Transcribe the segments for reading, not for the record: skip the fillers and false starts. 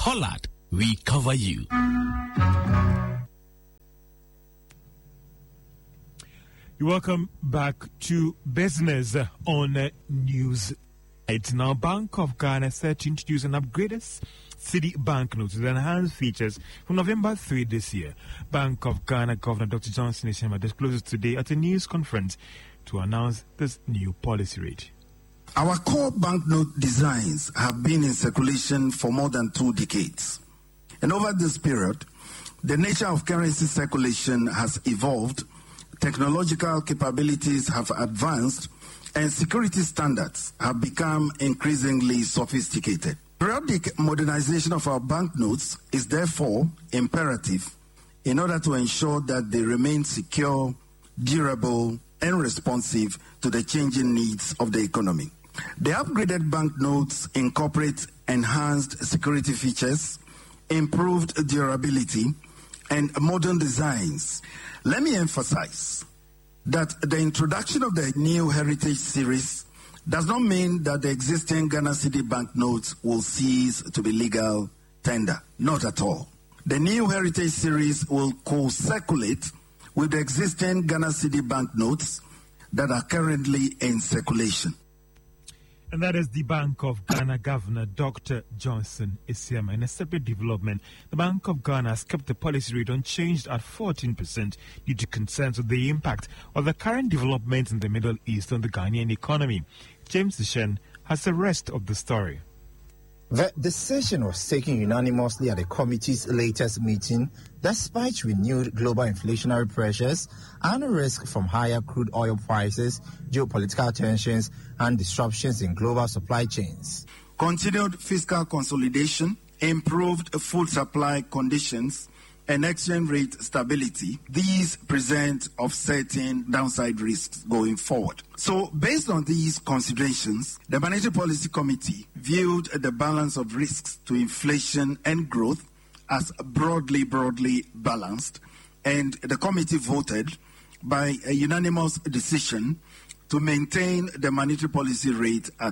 Hollard, we cover you. You're welcome back to Business on News. It's now Bank of Ghana set to introduce an upgraded city banknotes with enhanced features from November 3 this year. Bank of Ghana Governor Dr. Johnson Isiama discloses today at a news conference to announce this new policy rate. Our core banknote designs have been in circulation for more than 2 decades. And over this period, the nature of currency circulation has evolved, technological capabilities have advanced, and security standards have become increasingly sophisticated. Periodic modernization of our banknotes is therefore imperative in order to ensure that they remain secure, durable, and responsive to the changing needs of the economy. The upgraded banknotes incorporate enhanced security features, improved durability, and modern designs. Let me emphasize that the introduction of the new Heritage Series does not mean that the existing Ghana City banknotes will cease to be legal tender. Not at all. The new Heritage Series will co-circulate with the existing Ghana City banknotes that are currently in circulation. And that is the Bank of Ghana Governor Dr. Johnson Isiama. In a separate development, the Bank of Ghana has kept the policy rate unchanged at 14% due to concerns with the impact of the current developments in the Middle East on the Ghanaian economy. James Shen has the rest of the story. The decision was taken unanimously at the committee's latest meeting, despite renewed global inflationary pressures and risk from higher crude oil prices, geopolitical tensions, and disruptions in global supply chains. Continued fiscal consolidation, improved food supply conditions, and exchange rate stability, these present offsetting downside risks going forward. So, based on these considerations, the Monetary Policy Committee viewed the balance of risks to inflation and growth as broadly balanced, and the committee voted by a unanimous decision to maintain the monetary policy rate at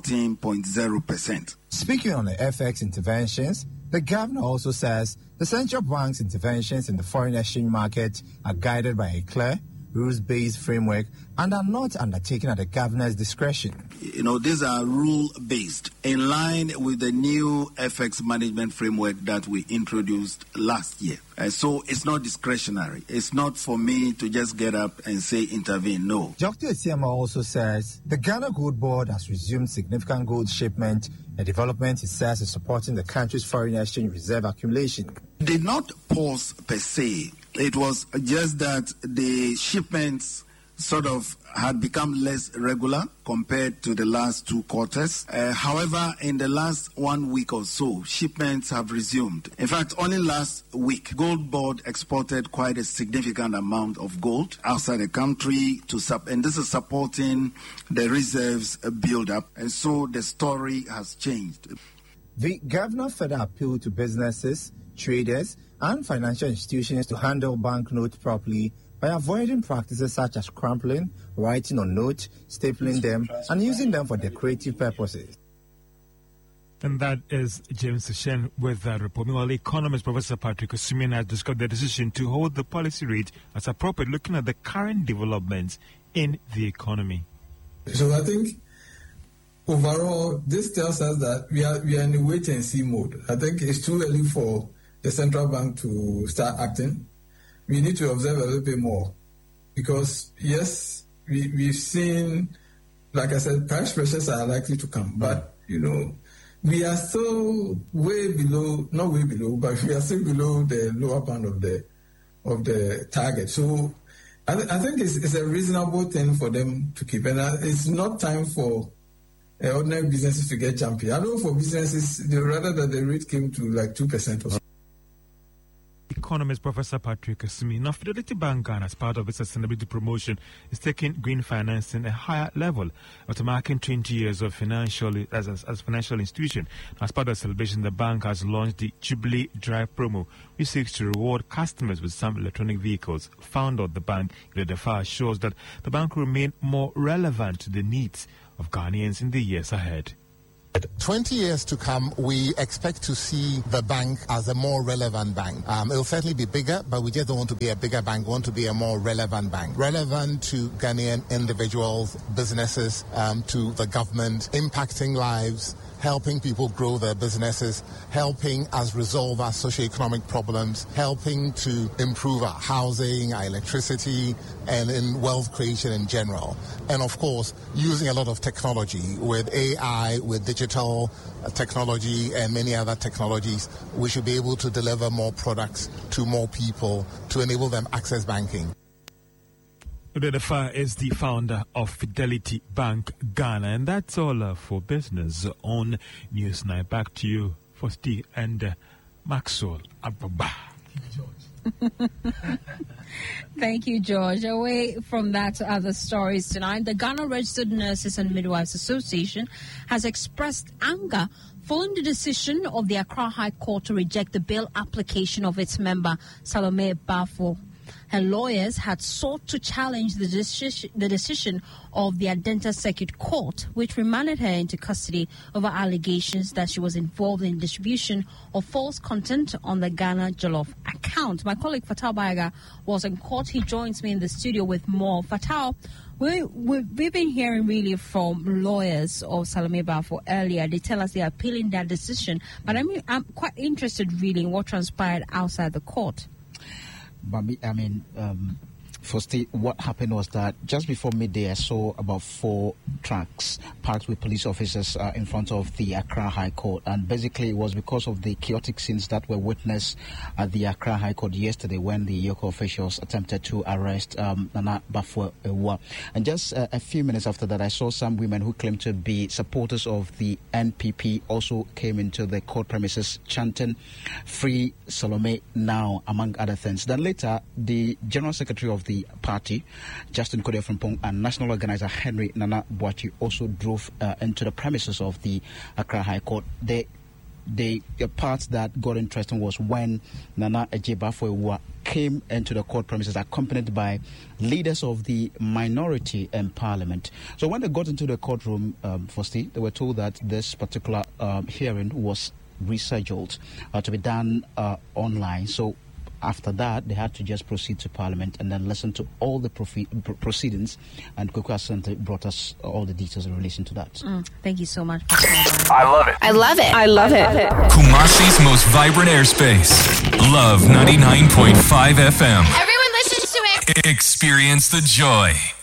14.0%. Speaking on the FX interventions, the governor also says the central bank's interventions in the foreign exchange market are guided by a clear, rules-based framework and are not undertaken at the governor's discretion. These are rule-based, in line with the new FX management framework that we introduced last year. So it's not discretionary. It's not for me to just get up and say intervene. No. Dr. Isiama also says the Ghana Gold Board has resumed significant gold shipment, a development he says is supporting the country's foreign exchange reserve accumulation. Did not pause per se. It was just that the shipments sort of had become less regular compared to the last 2 quarters. However, in the last 1 week or so, shipments have resumed. In fact, only last week, Gold Board exported quite a significant amount of gold outside the country and this is supporting the reserves build-up. And so the story has changed. The governor further appealed to businesses, traders, and financial institutions to handle banknotes properly by avoiding practices such as crumpling, writing on notes, stapling them, and using them for decorative purposes. And that is James Shen with that report. Meanwhile, economist Professor Patrick Osumien has discussed the decision to hold the policy rate as appropriate, looking at the current developments in the economy. So I think overall, this tells us that we are in a wait-and-see mode. I think it's too early for the central bank to start acting. We need to observe a little bit more because, yes, we've seen, like I said, price pressures are likely to come. But, we are still way below, not way below, but we are still below the lower bound of the target. So I think it's a reasonable thing for them to keep. And it's not time for ordinary businesses to get jumpy. I know for businesses, they'd rather that the rate came to like 2% or so. Economist Professor Patrick Osumien. Now, Fidelity Bank Ghana, as part of its sustainability promotion, is taking green financing a higher level after marking 20 years of financial institution. Now, as part of the celebration, the bank has launched the Jubilee Drive promo, which seeks to reward customers with some electronic vehicles. Founder of the bank, Defa, shows that the bank will remain more relevant to the needs of Ghanaians in the years ahead. 20 years to come, we expect to see the bank as a more relevant bank. It'll certainly be bigger, but we just don't want to be a bigger bank. We want to be a more relevant bank. Relevant to Ghanaian individuals, businesses, to the government, impacting lives, helping people grow their businesses, helping us resolve our socioeconomic problems, helping to improve our housing, our electricity, and in wealth creation in general. And of course, using a lot of technology with AI, with digital technology and many other technologies, we should be able to deliver more products to more people to enable them access banking. Udedefa is the founder of Fidelity Bank Ghana, and that's all for business on Newsnight. Back to you, Fosti and Maxwell Ababa. Thank you, George. Away from that to other stories tonight, the Ghana Registered Nurses and Midwives Association has expressed anger following the decision of the Accra High Court to reject the bail application of its member, Salome Bafo. Her lawyers had sought to challenge the decision of the Adenta Circuit Court, which remanded her into custody over allegations that she was involved in distribution of false content on the Ghana Jollof account. My colleague Fatal Baiga was in court. He joins me in the studio with more. Fatal, we've been hearing really from lawyers of Salome Bafo earlier. They tell us they are appealing that decision. But I'm quite interested really in what transpired outside the court. Firstly, what happened was that just before midday, I saw about 4 trucks parked with police officers in front of the Accra High Court. And basically, it was because of the chaotic scenes that were witnessed at the Accra High Court yesterday when the Yoko officials attempted to arrest Nana Bafo Ewa. And just a few minutes after that, I saw some women who claimed to be supporters of the NPP also came into the court premises chanting, "Free Salome now," among other things. Then later, the General Secretary of the party, Justin Kodjo Frimpong, and national organizer Henry Nana Boakye also drove into the premises of the Accra High Court. The part that got interesting was when Nana Adjei Bafo Ewa came into the court premises accompanied by leaders of the minority in parliament. So when they got into the courtroom, firstly, they were told that this particular hearing was rescheduled to be done online. So after that, they had to just proceed to Parliament and then listen to all the proceedings. And Koko Asante brought us all the details in relation to that. Thank you so much. I love it. I love it. I love it. Kumasi's most vibrant airspace. Love 99.5 FM. Everyone listens to it. Experience the joy.